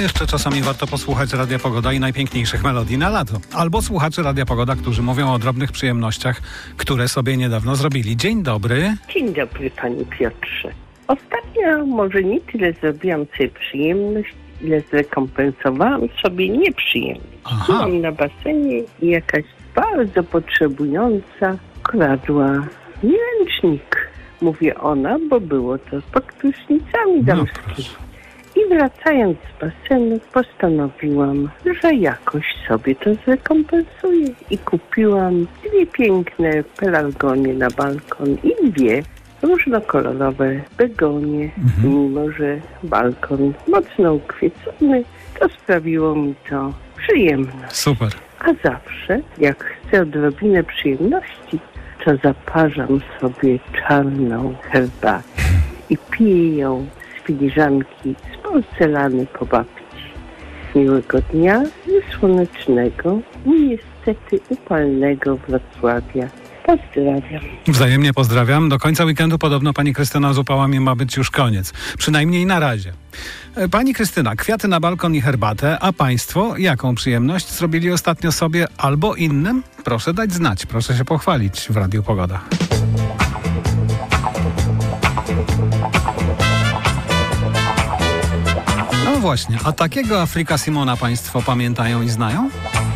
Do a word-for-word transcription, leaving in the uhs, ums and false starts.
jeszcze czasami warto posłuchać Radia Pogoda i najpiękniejszych melodii na lato. Albo słuchaczy Radia Pogoda, którzy mówią o drobnych przyjemnościach, które sobie niedawno zrobili. Dzień dobry. Dzień dobry, panie Piotrze. Ostatnio może nie tyle zrobiłam sobie przyjemność, ile zrekompensowałam sobie nieprzyjemność. Aha. Byłam na basenie i jakaś bardzo potrzebująca kradła mi ręcznik. Mówię ona, bo było to pod prysznicami damskimi. I wracając z basenu postanowiłam, że jakoś sobie to zrekompensuję. I kupiłam dwie piękne pelargonie na balkon i dwie różnokolorowe begonie. Mhm. Mimo że balkon mocno ukwiecony, to sprawiło mi to przyjemność. Super. A zawsze, jak chcę odrobinę przyjemności, to zaparzam sobie czarną herbatę i piję ją z filiżanki z porcelany po babci. Miłego dnia ze słonecznego i niestety upalnego Wrocławia. Pozdrawiam. Wzajemnie pozdrawiam. Do końca weekendu podobno pani Krystyna z upałami ma być już koniec. Przynajmniej na razie. Pani Krystyna, kwiaty na balkon i herbatę, a państwo jaką przyjemność zrobili ostatnio sobie albo innym? Proszę dać znać, proszę się pochwalić w Radiu Pogoda. No właśnie, a takiego Afrika Simona państwo pamiętają i znają?